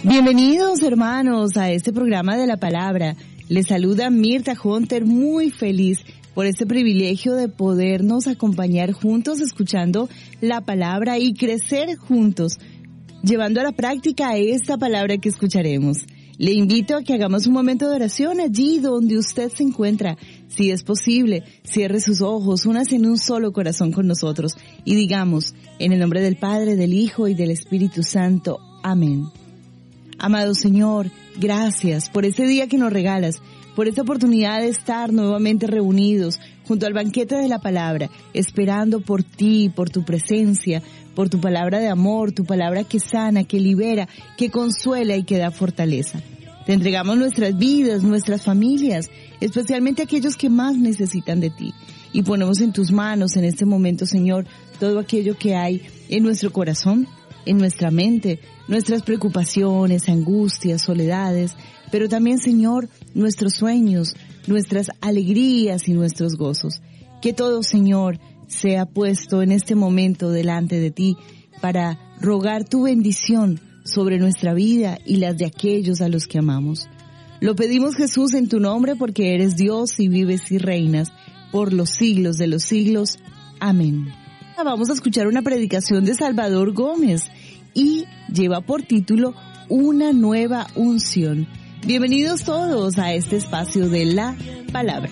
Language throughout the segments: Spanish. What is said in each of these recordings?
Bienvenidos, hermanos, a este programa de la palabra. Les saluda Mirta Hunter, muy feliz por este privilegio de podernos acompañar juntos escuchando la palabra y crecer juntos, llevando a la práctica esta palabra que escucharemos. Le invito a que hagamos un momento de oración allí donde usted se encuentra. Si es posible, cierre sus ojos, únase en un solo corazón con nosotros y digamos, en el nombre del Padre, del Hijo y del Espíritu Santo. Amén. Amado Señor, gracias por este día que nos regalas, por esta oportunidad de estar nuevamente reunidos junto al banquete de la palabra, esperando por ti, por tu presencia, por tu palabra de amor, tu palabra que sana, que libera, que consuela y que da fortaleza. Te entregamos nuestras vidas, nuestras familias, especialmente aquellos que más necesitan de ti. Y ponemos en tus manos en este momento, Señor, todo aquello que hay en nuestro corazón, en nuestra mente, nuestras preocupaciones, angustias, soledades, pero también, Señor, nuestros sueños, nuestras alegrías y nuestros gozos. Que todo, Señor, sea puesto en este momento delante de ti para rogar tu bendición sobre nuestra vida y las de aquellos a los que amamos. Lo pedimos, Jesús, en tu nombre, porque eres Dios y vives y reinas por los siglos de los siglos. Amén. Vamos a escuchar una predicación de Salvador Gómez y lleva por título Una nueva unción. Bienvenidos todos a este espacio de la palabra.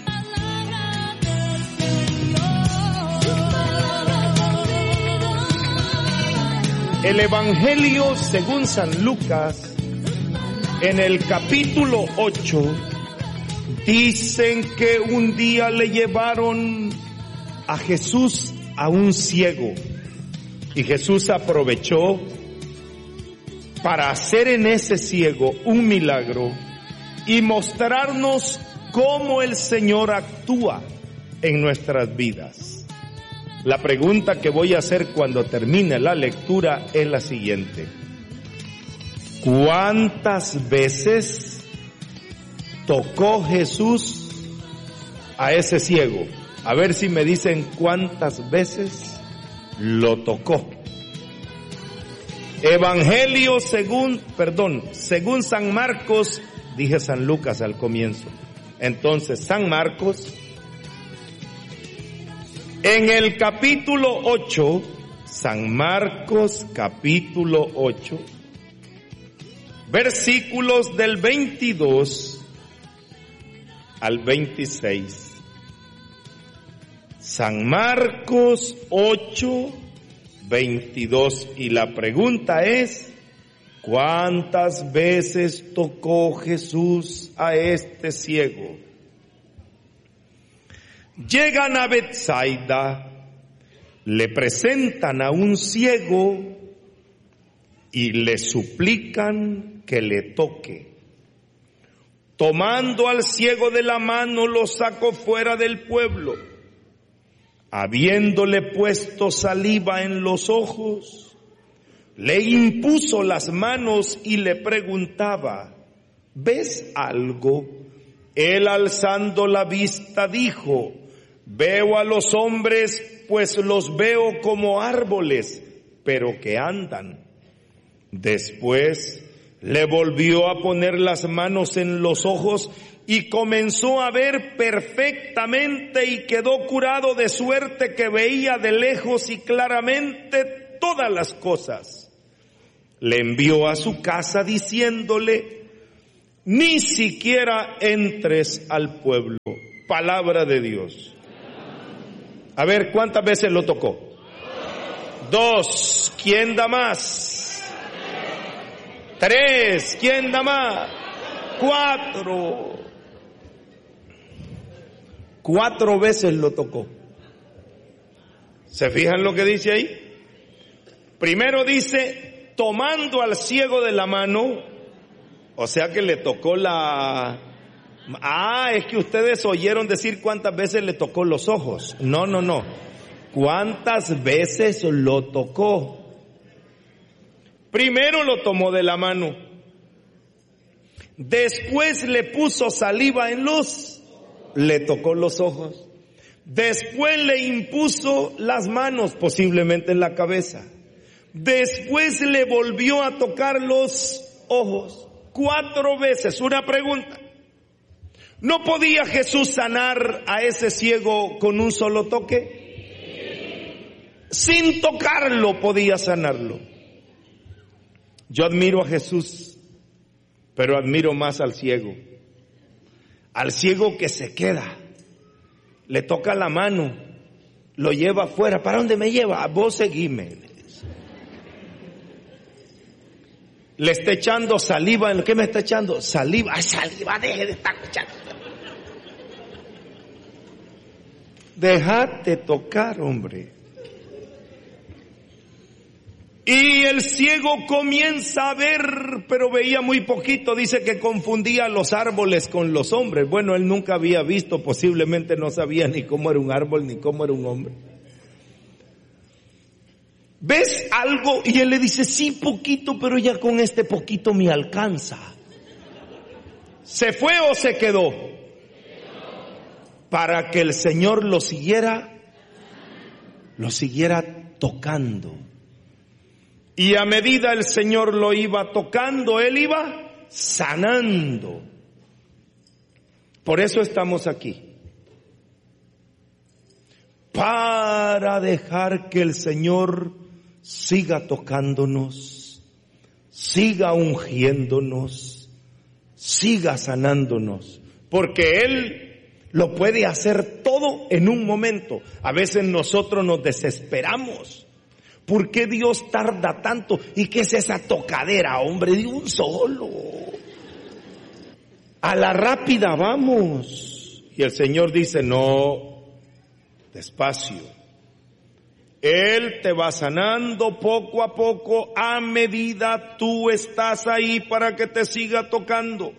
El Evangelio según San Lucas, en el capítulo 8, dicen que un día le llevaron a Jesús a un ciego y Jesús aprovechó para hacer en ese ciego un milagro y mostrarnos cómo el Señor actúa en nuestras vidas. La pregunta que voy a hacer cuando termine la lectura es la siguiente: ¿cuántas veces tocó Jesús a ese ciego? A ver si me dicen cuántas veces lo tocó. Evangelio según San Marcos, dije San Lucas al comienzo. Entonces, San Marcos, en el capítulo 8, San Marcos capítulo 8, versículos del 22 al 26. San Marcos 8, 22. Y la pregunta es, ¿cuántas veces tocó Jesús a este ciego? Llegan a Betsaida, le presentan a un ciego y le suplican que le toque. Tomando al ciego de la mano, lo sacó fuera del pueblo. Habiéndole puesto saliva en los ojos, le impuso las manos y le preguntaba, ¿ves algo? Él, alzando la vista, dijo, veo a los hombres, pues los veo como árboles, pero que andan. Después le volvió a poner las manos en los ojos y comenzó a ver perfectamente y quedó curado, de suerte que veía de lejos y claramente todas las cosas. Le envió a su casa diciéndole, ni siquiera entres al pueblo. Palabra de Dios. A ver, ¿cuántas veces lo tocó? 2. ¿Quién da más? 3. ¿Quién da más? 4. 4 veces lo tocó. ¿Se fijan lo que dice ahí? Primero dice, tomando al ciego de la mano, o sea que le tocó la... es que ustedes oyeron decir cuántas veces le tocó los ojos. No. ¿Cuántas veces lo tocó? Primero lo tomó de la mano. Después le puso saliva en le tocó los ojos. Después le impuso las manos, posiblemente en la cabeza. Después le volvió a tocar los ojos 4 veces. Una pregunta. ¿No podía Jesús sanar a ese ciego con un solo toque? Sin tocarlo podía sanarlo. Yo admiro a Jesús, pero admiro más al ciego. Al ciego que se queda, le toca la mano, lo lleva afuera. ¿Para dónde me lleva? Vos seguime. Le está echando saliva. ¿En qué me está echando? Saliva. ¡Ay, saliva! Deje de estar echando. Déjate tocar, hombre. Y el ciego comienza a ver, pero veía muy poquito. Dice que confundía los árboles con los hombres. Bueno, él nunca había visto, posiblemente no sabía ni cómo era un árbol ni cómo era un hombre. ¿Ves algo? Y él le dice, sí, poquito, pero ya con este poquito me alcanza. ¿Se fue o se quedó? Para que el Señor lo siguiera tocando. Y a medida el Señor lo iba tocando, Él iba sanando. Por eso estamos aquí. Para dejar que el Señor siga tocándonos, siga ungiéndonos, siga sanándonos. Porque Él lo puede hacer todo en un momento. A veces nosotros nos desesperamos. ¿Por qué Dios tarda tanto? ¿Y qué es esa tocadera, hombre? De un solo. A la rápida vamos. Y el Señor dice, no, despacio. Él te va sanando poco a poco a medida tú estás ahí para que te siga tocando.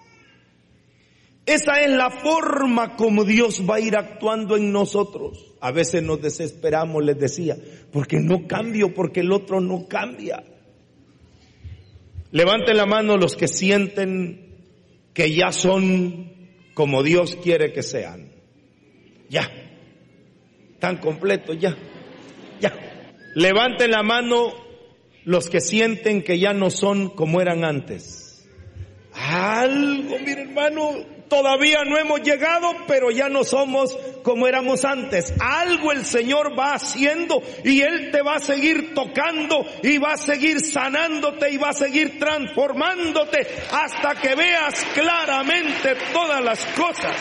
Esa es la forma como Dios va a ir actuando en nosotros. A veces nos desesperamos, les decía, porque no cambio, porque el otro no cambia. Levanten la mano los que sienten que ya son como Dios quiere que sean. Ya. Tan completos, ya. Levanten la mano los que sienten que ya no son como eran antes. Algo, mire hermano, todavía no hemos llegado, pero ya no somos como éramos antes. Algo el Señor va haciendo y Él te va a seguir tocando y va a seguir sanándote y va a seguir transformándote hasta que veas claramente todas las cosas.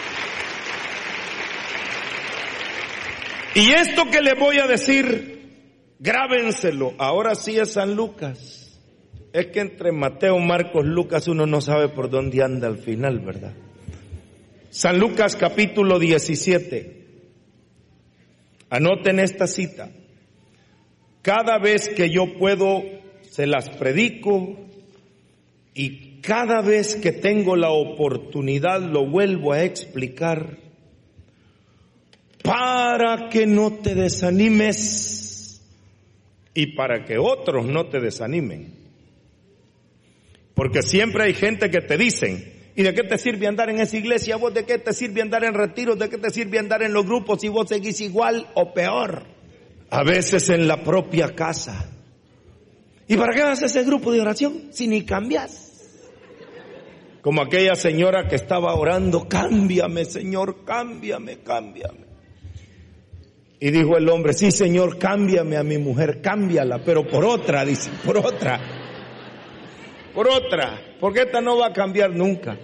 Y esto que les voy a decir, grábenselo. Ahora sí es San Lucas. Es que entre Mateo, Marcos, Lucas uno no sabe por dónde anda al final, ¿verdad? San Lucas capítulo 17. Anoten esta cita. Cada vez que yo puedo, se las predico y cada vez que tengo la oportunidad lo vuelvo a explicar para que no te desanimes y para que otros no te desanimen. Porque siempre hay gente que te dicen, ¿y de qué te sirve andar en esa iglesia? ¿Vos de qué te sirve andar en retiros? ¿De qué te sirve andar en los grupos si vos seguís igual o peor? A veces en la propia casa. ¿Y para qué vas a ese grupo de oración si ni cambias? Como aquella señora que estaba orando, cámbiame, Señor, cámbiame. Y dijo el hombre, sí, Señor, cámbiame a mi mujer, cámbiala, pero por otra, dice, por otra, porque esta no va a cambiar nunca.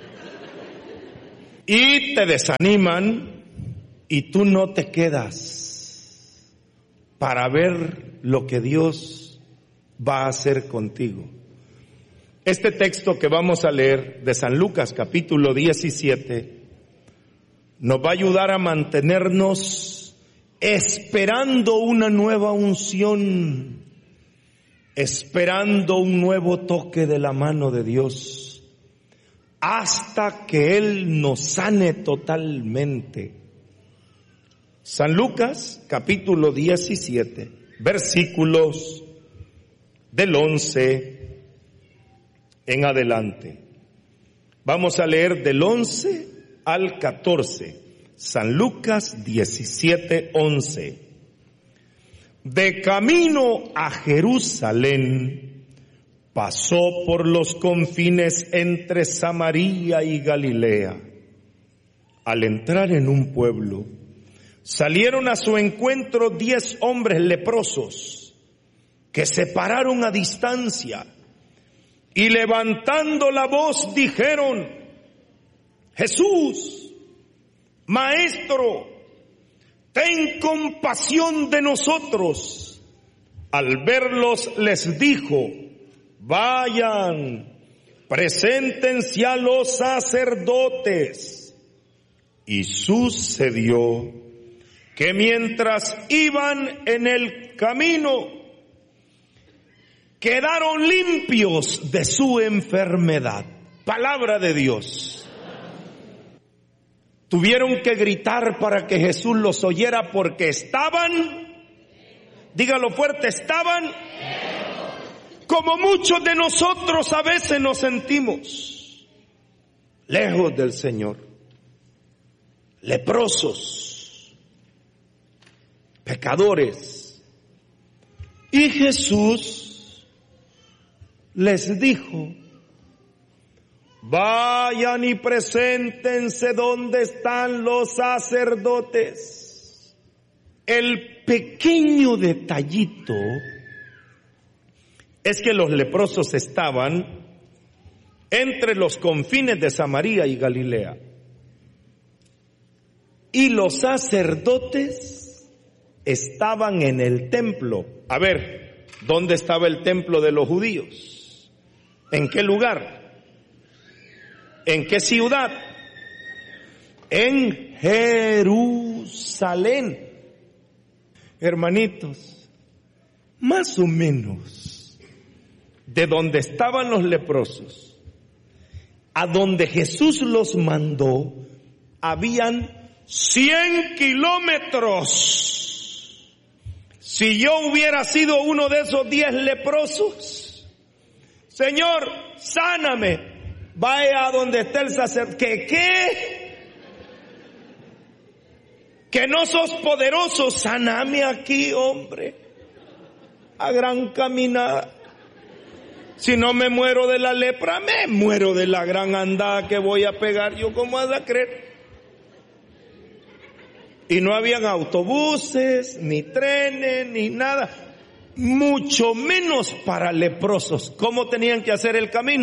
Y te desaniman y tú no te quedas para ver lo que Dios va a hacer contigo. Este texto que vamos a leer de San Lucas capítulo 17 nos va a ayudar a mantenernos esperando una nueva unción, esperando un nuevo toque de la mano de Dios, hasta que Él nos sane totalmente. San Lucas, capítulo 17, versículos del 11 en adelante. Vamos a leer del 11 al 14. San Lucas 17, 11. De camino a Jerusalén, pasó por los confines entre Samaria y Galilea. Al entrar en un pueblo, salieron a su encuentro 10 hombres leprosos que se pararon a distancia y levantando la voz dijeron: Jesús, Maestro, ten compasión de nosotros. Al verlos les dijo: vayan, preséntense a los sacerdotes. Y sucedió que mientras iban en el camino, quedaron limpios de su enfermedad. Palabra de Dios. Tuvieron que gritar para que Jesús los oyera porque estaban, dígalo fuerte, estaban como muchos de nosotros a veces nos sentimos, lejos del Señor, leprosos, pecadores. Y Jesús les dijo: vayan y preséntense donde están los sacerdotes. El pequeño detallito es que los leprosos estaban entre los confines de Samaria y Galilea. Y los sacerdotes estaban en el templo. A ver, ¿dónde estaba el templo de los judíos? ¿En qué lugar? ¿En qué ciudad? En Jerusalén. Hermanitos, más o menos de donde estaban los leprosos a donde Jesús los mandó, habían 100 kilómetros. Si yo hubiera sido uno de esos 10 leprosos, Señor, sáname, vaya a donde está el sacerdote. ¿Qué? Que no sos poderoso, sáname aquí, hombre, a gran caminada. Si no me muero de la lepra, me muero de la gran andada que voy a pegar. ¿Yo cómo vas a creer? Y no habían autobuses, ni trenes, ni nada, mucho menos para leprosos. ¿Cómo tenían que hacer el camino?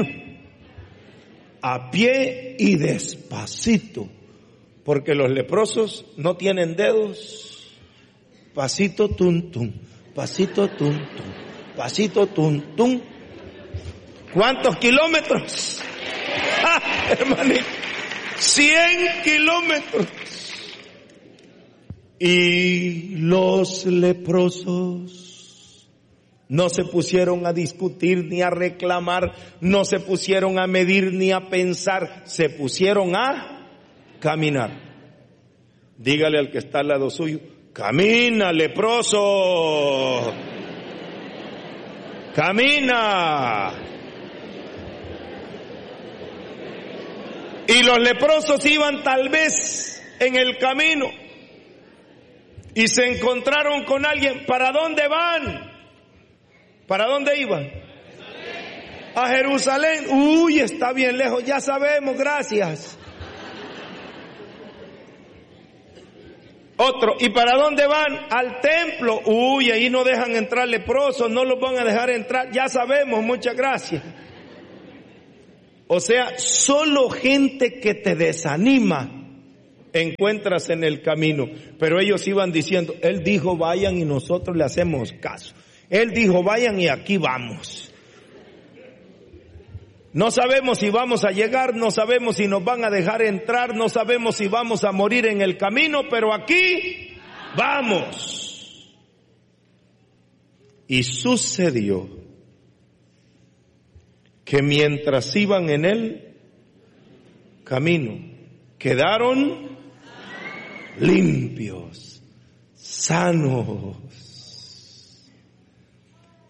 A pie y despacito, porque los leprosos no tienen dedos. Pasito tum tum, pasito tum tum, pasito tum tum. ¿Cuántos kilómetros? Hermanito, 100 kilómetros. Y los leprosos no se pusieron a discutir ni a reclamar, no se pusieron a medir ni a pensar, se pusieron a caminar. Dígale al que está al lado suyo: camina, leproso, camina. Y los leprosos iban tal vez en el camino y se encontraron con alguien. ¿Para dónde van? ¿Para dónde iban? A Jerusalén. Uy, está bien lejos, ya sabemos, gracias. Otro, ¿y para dónde van? Al templo. Uy, ahí no dejan entrar leprosos, no los van a dejar entrar, ya sabemos, muchas gracias. O sea, solo gente que te desanima encuentras en el camino. Pero ellos iban diciendo: Él dijo vayan y nosotros le hacemos caso. Él dijo vayan y aquí vamos. No sabemos si vamos a llegar, no sabemos si nos van a dejar entrar, no sabemos si vamos a morir en el camino, pero aquí vamos. Y sucedió que mientras iban en el camino, quedaron limpios, sanos.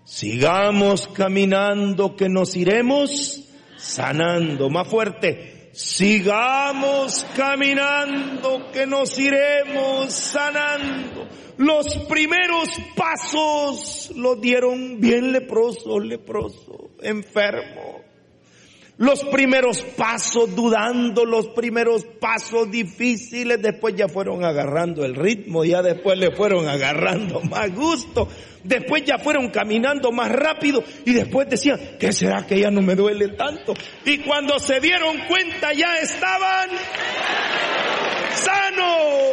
Sigamos caminando que nos iremos sanando. Más fuerte, sigamos caminando, que nos iremos sanando. Los primeros pasos los dieron bien leproso, enfermo. Los primeros pasos dudando, los primeros pasos difíciles, después ya fueron agarrando el ritmo, ya después le fueron agarrando más gusto, después ya fueron caminando más rápido y después decían, ¿qué será que ya no me duele tanto? Y cuando se dieron cuenta ya estaban sanos.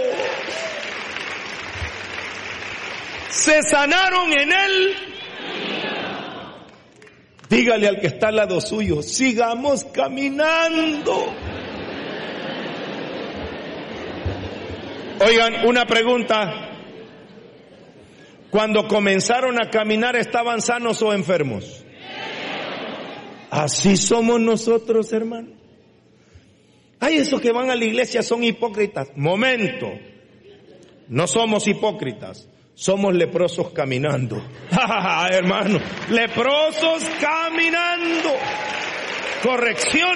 Se sanaron en él. Dígale al que está al lado suyo, sigamos caminando. Oigan, una pregunta. Cuando comenzaron a caminar, ¿estaban sanos o enfermos? Así somos nosotros, hermano. Ay, esos que van a la iglesia son hipócritas. Momento. No somos hipócritas. Somos leprosos caminando. Hermano, leprosos caminando. Corrección.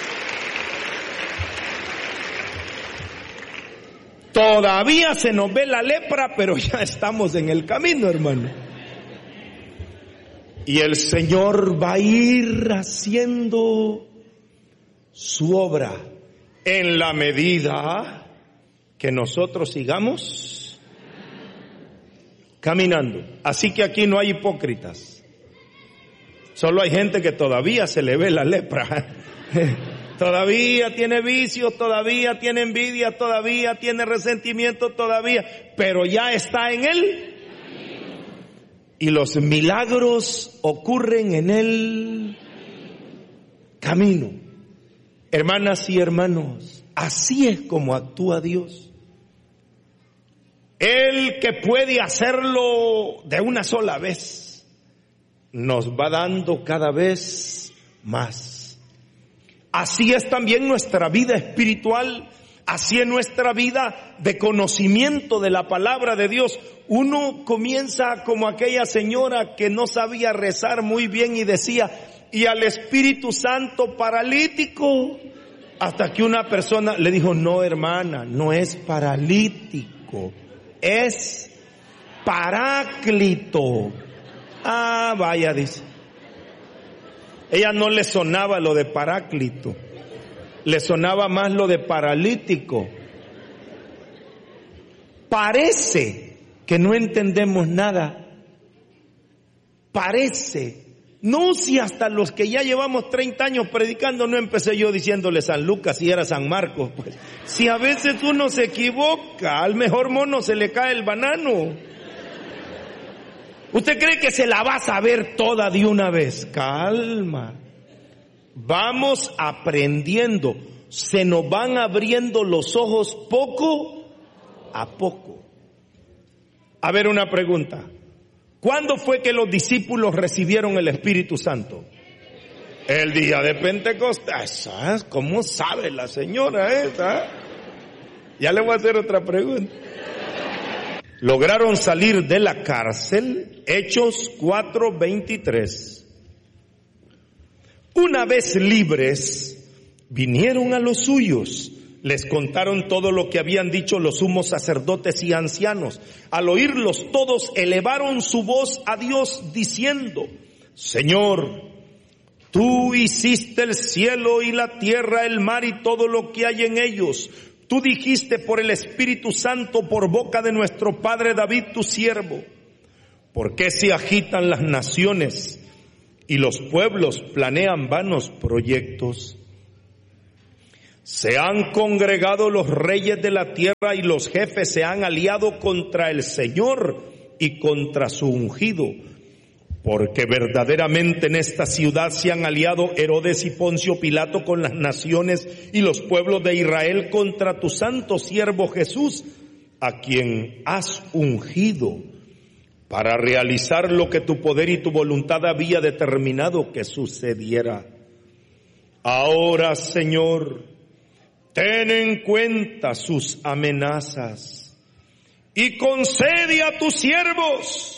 Todavía se nos ve la lepra, pero ya estamos en el camino, hermano. Y el Señor va a ir haciendo su obra en la medida que nosotros sigamos caminando. Así que aquí no hay hipócritas. Solo hay gente que todavía se le ve la lepra. Todavía tiene vicios, todavía tiene envidia, todavía tiene resentimiento, todavía. Pero ya está en él. Y los milagros ocurren en el camino. Hermanas y hermanos, así es como actúa Dios. El que puede hacerlo de una sola vez, nos va dando cada vez más. Así es también nuestra vida espiritual, así es nuestra vida de conocimiento de la palabra de Dios. Uno comienza como aquella señora que no sabía rezar muy bien y decía, y al Espíritu Santo paralítico, hasta que una persona le dijo, no hermana, no es paralítico. Es Paráclito. Ah, vaya, dice. Ella no le sonaba lo de Paráclito, le sonaba más lo de paralítico. Parece que no entendemos nada. Parece. No, si hasta los que ya llevamos 30 años predicando, no empecé yo diciéndole San Lucas y era San Marcos, pues. Si a veces uno se equivoca, al mejor mono se le cae el banano. ¿Usted cree que se la va a saber toda de una vez? Calma. Vamos aprendiendo. Se nos van abriendo los ojos poco a poco. A ver, una pregunta. ¿Cuándo fue que los discípulos recibieron el Espíritu Santo? El día de Pentecostés. ¿Cómo sabe la señora esa? Ya le voy a hacer otra pregunta. Lograron salir de la cárcel, Hechos 4:23. Una vez libres, vinieron a los suyos. Les contaron todo lo que habían dicho los sumos sacerdotes y ancianos. Al oírlos todos elevaron su voz a Dios diciendo, Señor, tú hiciste el cielo y la tierra, el mar y todo lo que hay en ellos. Tú dijiste por el Espíritu Santo por boca de nuestro padre David, tu siervo. ¿Por qué se agitan las naciones y los pueblos planean vanos proyectos? Se han congregado los reyes de la tierra y los jefes se han aliado contra el Señor y contra su ungido. Porque verdaderamente en esta ciudad se han aliado Herodes y Poncio Pilato con las naciones y los pueblos de Israel contra tu santo siervo Jesús, a quien has ungido para realizar lo que tu poder y tu voluntad había determinado que sucediera. Ahora, Señor, ten en cuenta sus amenazas y concede a tus siervos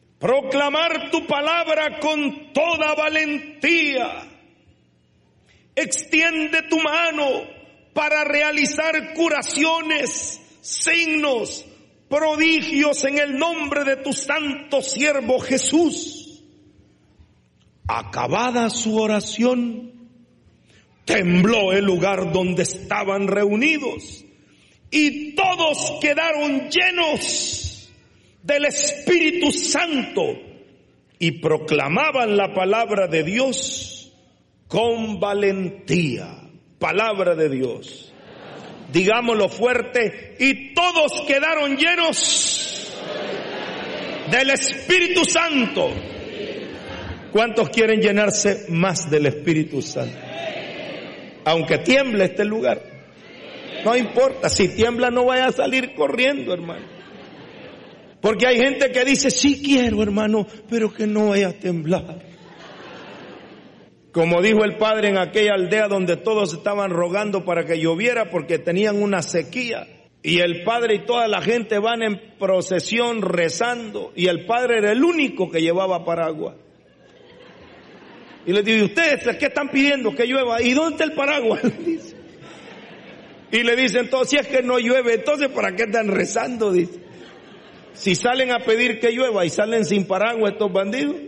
proclamar tu palabra con toda valentía extiende tu mano para realizar curaciones, signos, prodigios en el nombre de tu santo siervo Jesús. Acabada su oración, tembló el lugar donde estaban reunidos y todos quedaron llenos del Espíritu Santo y proclamaban la palabra de Dios con valentía. Palabra de Dios. Digámoslo fuerte, y todos quedaron llenos del Espíritu Santo. ¿Cuántos quieren llenarse más del Espíritu Santo? Aunque tiemble este lugar, no importa, si tiembla no vaya a salir corriendo, hermano. Porque hay gente que dice, sí quiero, hermano, pero que no vaya a temblar. Como dijo el padre en aquella aldea donde todos estaban rogando para que lloviera porque tenían una sequía. Y el padre y toda la gente van en procesión rezando y el padre era el único que llevaba paraguas. Y les digo, ¿ustedes qué están pidiendo? Que llueva. ¿Y dónde está el paraguas? Y le dicen todos, si es que no llueve, entonces ¿para qué están rezando? Dice. Si salen a pedir que llueva y salen sin paraguas estos bandidos.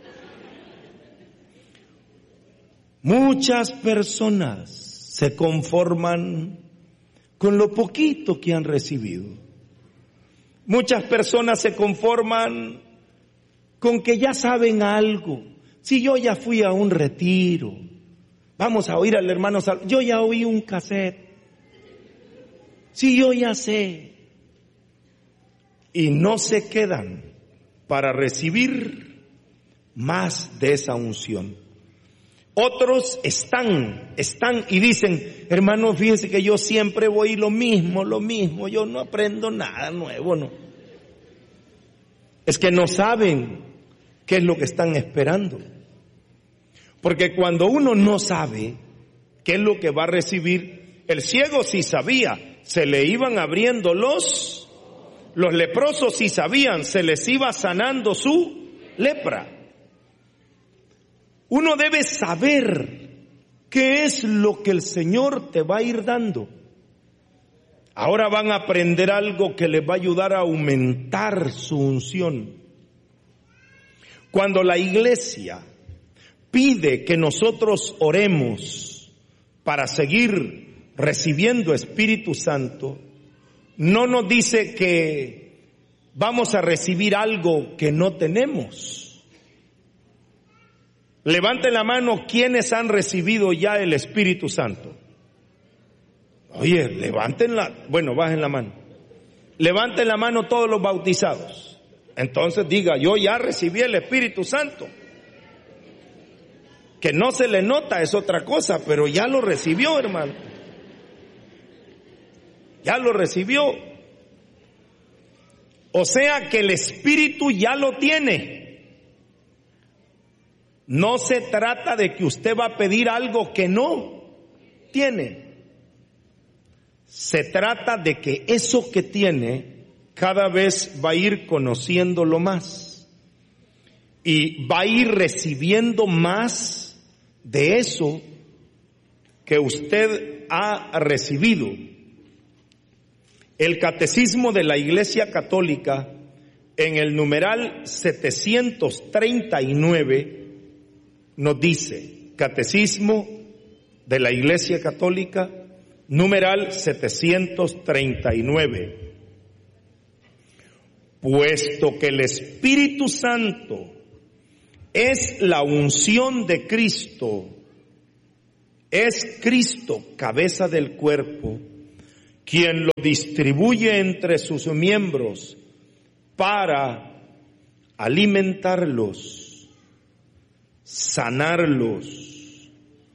Muchas personas se conforman con lo poquito que han recibido. Muchas personas se conforman con que ya saben algo. Si yo ya fui a un retiro, vamos a oír al hermano, yo ya oí un cassette. Si yo ya sé. Y no se quedan para recibir más de esa unción. Otros están y dicen, hermano, fíjese que yo siempre voy lo mismo, yo no aprendo nada nuevo, no. Es que no saben qué es lo que están esperando. Porque cuando uno no sabe qué es lo que va a recibir, el ciego sí sabía, se le iban abriendo los leprosos sí sabían, se les iba sanando su lepra. Uno debe saber qué es lo que el Señor te va a ir dando. Ahora van a aprender algo que les va a ayudar a aumentar su unción. Cuando la iglesia pide que nosotros oremos para seguir recibiendo Espíritu Santo, no nos dice que vamos a recibir algo que no tenemos. Levanten la mano quienes han recibido ya el Espíritu Santo. Oye, levántenla, bueno, bajen la mano. Levanten la mano todos los bautizados. Entonces diga, yo ya recibí el Espíritu Santo. Que no se le nota es otra cosa, pero ya lo recibió, hermano. Ya lo recibió. O sea que el Espíritu ya lo tiene. No se trata de que usted va a pedir algo que no tiene. Se trata de que eso que tiene cada vez va a ir conociéndolo más. Y va a ir recibiendo más de eso que usted ha recibido. El Catecismo de la Iglesia Católica, en el numeral 739, nos dice, Catecismo de la Iglesia Católica, numeral 739, puesto que el Espíritu Santo es la unción de Cristo, es Cristo cabeza del cuerpo, quien lo distribuye entre sus miembros para alimentarlos, sanarlos,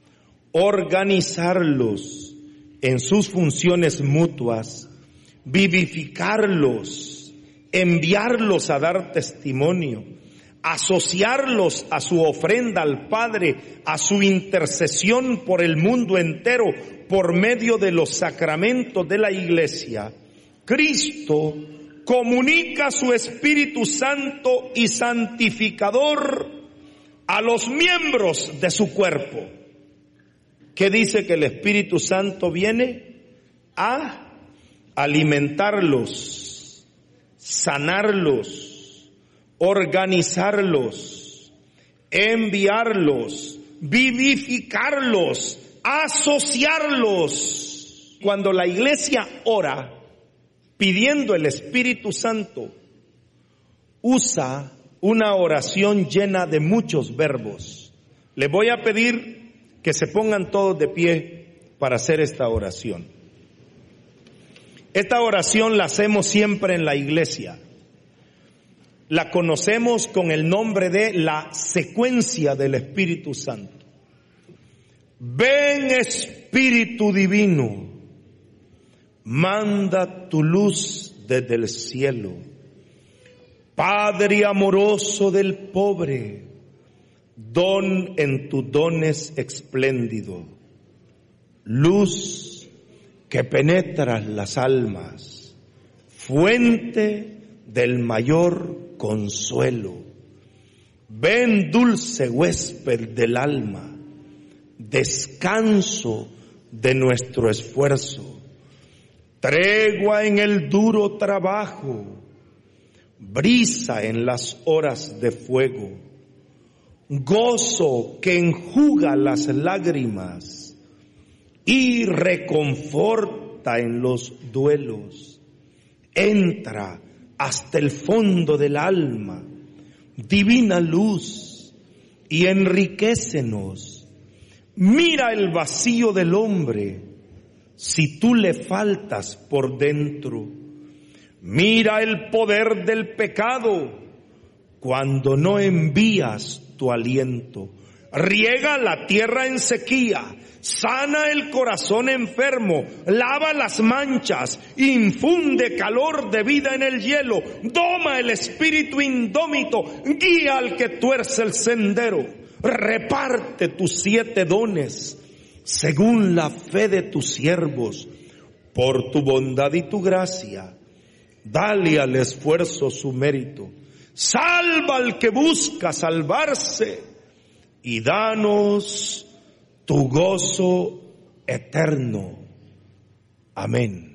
organizarlos en sus funciones mutuas, vivificarlos, enviarlos a dar testimonio, asociarlos a su ofrenda al Padre, a su intercesión por el mundo entero, por medio de los sacramentos de la Iglesia. Cristo comunica su Espíritu Santo y santificador a los miembros de su cuerpo. ¿Qué dice que el Espíritu Santo viene? A alimentarlos, sanarlos, organizarlos, enviarlos, vivificarlos, asociarlos. Cuando la iglesia ora pidiendo el Espíritu Santo, usa una oración llena de muchos verbos. Les voy a pedir que se pongan todos de pie para hacer esta oración. Esta oración la hacemos siempre en la iglesia. La conocemos con el nombre de la secuencia del Espíritu Santo. Ven Espíritu Divino, manda tu luz desde el cielo. Padre amoroso del pobre, don en tus dones espléndido. Luz que penetra las almas, fuente del mayor consuelo. Ven dulce huésped del alma, descanso de nuestro esfuerzo, tregua en el duro trabajo, brisa en las horas de fuego, gozo que enjuga las lágrimas y reconforta en los duelos. Entra hasta el fondo del alma, divina luz, y enriquécenos. Mira el vacío del hombre si tú le faltas por dentro. Mira el poder del pecado cuando no envías tu aliento. Riega la tierra en sequía, sana el corazón enfermo, lava las manchas, infunde calor de vida en el hielo, doma el espíritu indómito, guía al que tuerce el sendero, reparte tus 7 dones según la fe de tus siervos, por tu bondad y tu gracia. Dale al esfuerzo su mérito, salva al que busca salvarse y danos tu gozo eterno. Amén.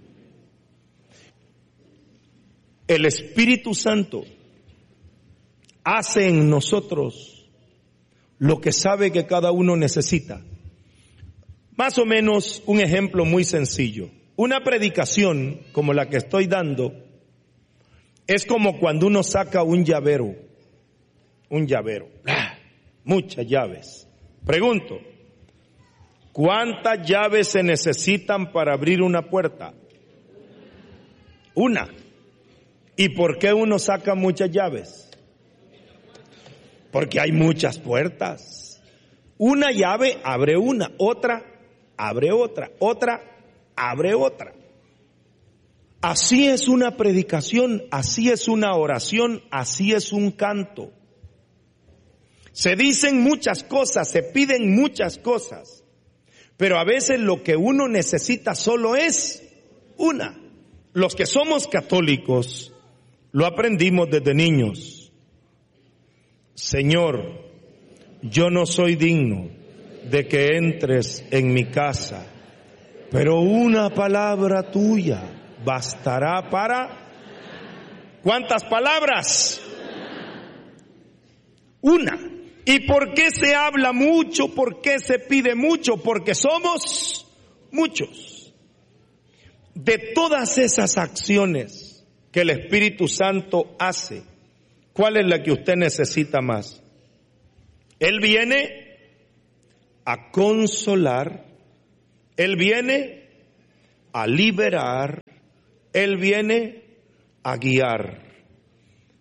El Espíritu Santo hace en nosotros lo que sabe que cada uno necesita. Más o menos un ejemplo muy sencillo. Una predicación como la que estoy dando es como cuando uno saca un llavero. Muchas llaves. Pregunto, ¿cuántas llaves se necesitan para abrir una puerta? Una. ¿Y por qué uno saca muchas llaves? Porque hay muchas puertas. Una llave abre una, otra abre otra, otra abre otra. Así es una predicación, así es una oración, así es un canto. Se dicen muchas cosas, se piden muchas cosas, pero a veces lo que uno necesita solo es una. Los que somos católicos lo aprendimos desde niños. Señor, yo no soy digno de que entres en mi casa, pero una palabra tuya bastará para... ¿Cuántas palabras? Una. ¿Y por qué se habla mucho? ¿Por qué se pide mucho? Porque somos muchos. De todas esas acciones que el Espíritu Santo hace, ¿cuál es la que usted necesita más? Él viene a consolar, Él viene a liberar, Él viene a guiar.